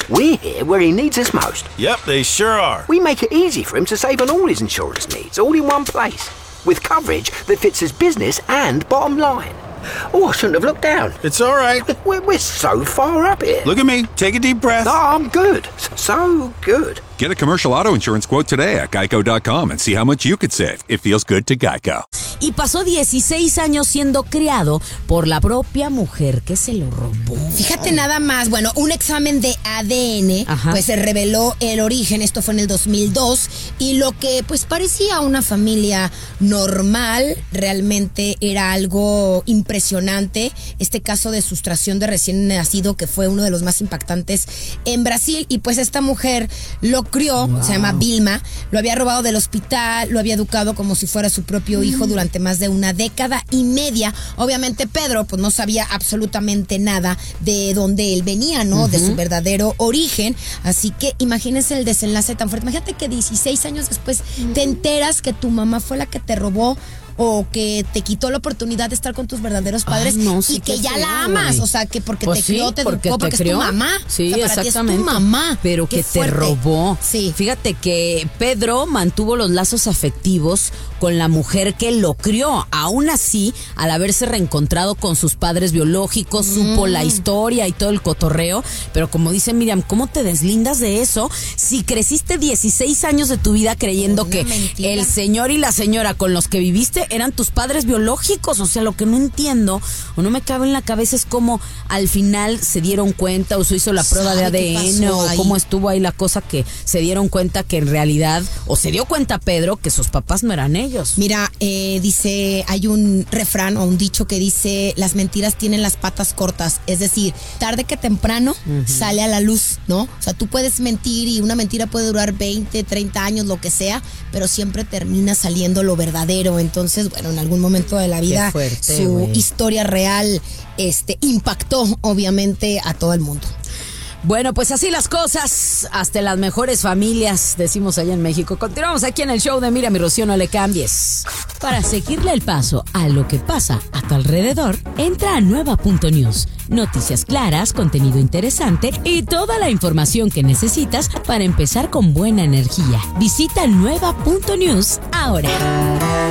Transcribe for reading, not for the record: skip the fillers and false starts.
We're here where he needs us most. Yep, they sure are. We make it easy for him to save on all his insurance needs, all in one place, with coverage that fits his business and bottom line. Oh, I shouldn't have looked down. It's all right. We're so far up here. Look at me. Take a deep breath. No, I'm good. So good. Get a commercial auto insurance quote today at Geico.com and see how much you could save. It feels good to Geico. Y pasó 16 años siendo criado por la propia mujer que se lo robó. Fíjate nada más, bueno, un examen de ADN, pues se reveló el origen, esto fue en el 2002, y lo que pues parecía una familia normal, realmente era algo impresionante, este caso de sustracción de recién nacido que fue uno de los más impactantes en Brasil, y pues esta mujer lo crió, se llama Vilma, lo había robado del hospital, lo había educado como si fuera su propio hijo durante más de una década y media. Obviamente Pedro pues no sabía absolutamente nada de dónde él venía, ¿no? De su verdadero origen, así que imagínense el desenlace tan fuerte. Imagínate que 16 años después te enteras que tu mamá fue la que te robó o que te quitó la oportunidad de estar con tus verdaderos padres. Ay, no, sí, y que ya la amas, o sea, que porque pues te crió, te educó, porque es tu mamá. Sí, o sea, para exactamente. ti es tu mamá. Pero Qué que te fuerte. robó. Sí. Fíjate que Pedro mantuvo los lazos afectivos con la mujer que lo crió. Aún así, al haberse reencontrado con sus padres biológicos, supo la historia y todo el cotorreo. Pero como dice Miriam, ¿cómo te deslindas de eso si creciste 16 años de tu vida creyendo Una que mentira. el señor y la señora con los que viviste eran tus padres biológicos? O sea, lo que no entiendo o no me cabe en la cabeza es cómo al final se dieron cuenta o se hizo la prueba de ¿Sabe qué ADN pasó o ahí? cómo estuvo ahí la cosa que se dieron cuenta que en realidad, o se dio cuenta Pedro que sus papás no eran ellos. Mira, dice, hay un refrán o un dicho que dice, las mentiras tienen las patas cortas, es decir, tarde que temprano sale a la luz, ¿no? O sea, tú puedes mentir y una mentira puede durar 20, 30 años, lo que sea, pero siempre termina saliendo lo verdadero. Entonces, bueno, en algún momento de la vida fuerte, su güey. historia real impactó obviamente a todo el mundo. Bueno, pues así las cosas, hasta en las mejores familias, decimos allá en México. Continuamos aquí en el show de Miriam y Rocío, no le cambies. Para seguirle el paso a lo que pasa a tu alrededor, entra a nueva.news. Noticias claras, contenido interesante y toda la información que necesitas para empezar con buena energía. Visita nueva.news ahora.